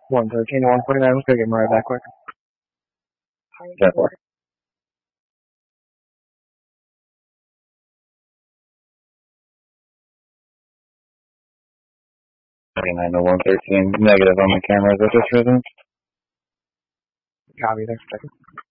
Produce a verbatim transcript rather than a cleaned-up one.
one thirteen to one forty-nine. Let's go get him right back quick. ten four. thirty-nine to one thirteen. Negative on the cameras at this rhythm. Copy there. Second.